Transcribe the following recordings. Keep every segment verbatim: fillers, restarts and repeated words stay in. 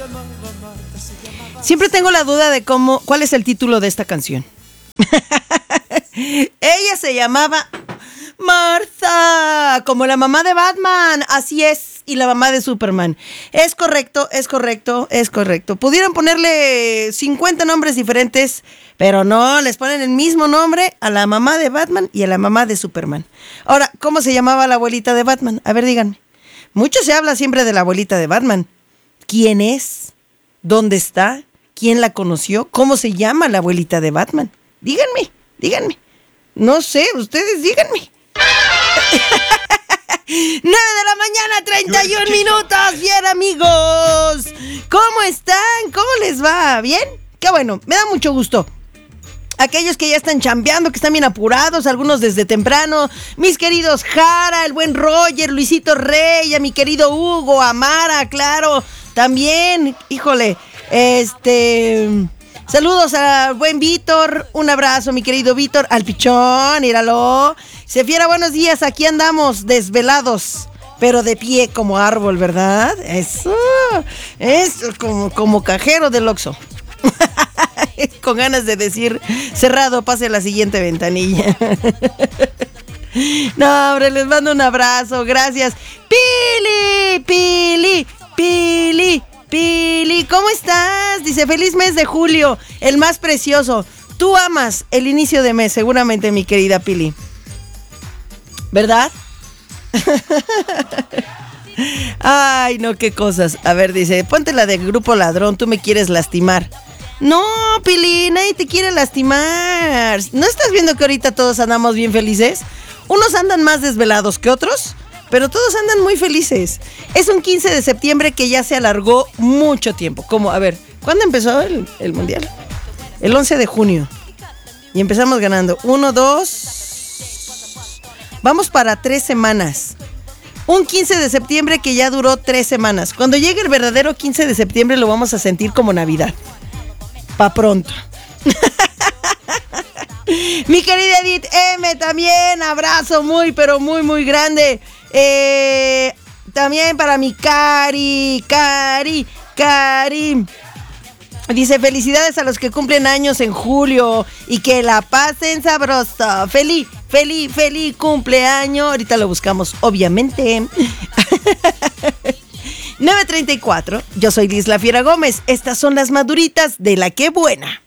Siempre tengo la duda de cómo, cuál es el título de esta canción. Ella se llamaba Martha, como la mamá de Batman, así es, y la mamá de Superman. Es correcto, es correcto, es correcto. Pudieron ponerle cincuenta nombres diferentes, pero no, les ponen el mismo nombre a la mamá de Batman y a la mamá de Superman. Ahora, ¿cómo se llamaba la abuelita de Batman? A ver, díganme. Mucho se habla siempre de la abuelita de Batman. ¿Quién es? ¿Dónde está? ¿Quién la conoció? ¿Cómo se llama la abuelita de Batman? Díganme, díganme. No sé, ustedes díganme. nueve de la mañana, treinta y un minutos. Bien, amigos. ¿Cómo están? ¿Cómo les va? ¿Bien? Qué bueno, me da mucho gusto. Aquellos que ya están chambeando, que están bien apurados, algunos desde temprano. Mis queridos Jara, el buen Roger, Luisito Rey, a mi querido Hugo, Amara, claro. También, híjole, este... saludos al buen Víctor, un abrazo, mi querido Víctor, al pichón, míralo. Sefiera, buenos días, aquí andamos desvelados, pero de pie como árbol, ¿verdad? Eso, es como, como cajero del Oxxo. Con ganas de decir, cerrado, pase a la siguiente ventanilla. No, hombre, les mando un abrazo, gracias. Pili, Pili, Pili, Pili, ¿cómo estás? Dice, feliz mes de julio, el más precioso. Tú amas el inicio de mes, seguramente, mi querida Pili. ¿Verdad? Ay, no, qué cosas. A ver, dice, ponte la del Grupo Ladrón, tú me quieres lastimar. No, Pili, nadie te quiere lastimar. ¿No estás viendo que ahorita todos andamos bien felices? Unos andan más desvelados que otros, pero todos andan muy felices. Es un quince de septiembre que ya se alargó mucho tiempo. Como, a ver, ¿cuándo empezó el, el mundial? El once de junio. Y empezamos ganando. Uno, dos. Vamos para tres semanas. Un quince de septiembre que ya duró tres semanas. Cuando llegue el verdadero quince de septiembre lo vamos a sentir como Navidad. Pa' pronto. Mi querida Edith M, también abrazo muy, pero muy, muy grande. Eh, también para mi Cari, Cari, Cari. Dice, felicidades a los que cumplen años en julio y que la pasen sabroso. Feliz, feliz, feliz cumpleaños. Ahorita lo buscamos, obviamente. nueve treinta y cuatro, yo soy Liz La Fiera Gómez. Estas son las maduritas de La Qué Buena.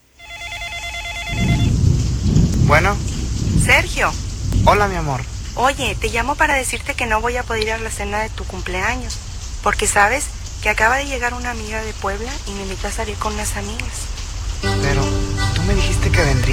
Bueno. Sergio. Hola, mi amor. Oye, te llamo para decirte que no voy a poder ir a la cena de tu cumpleaños. Porque sabes que acaba de llegar una amiga de Puebla y me invitó a salir con unas amigas.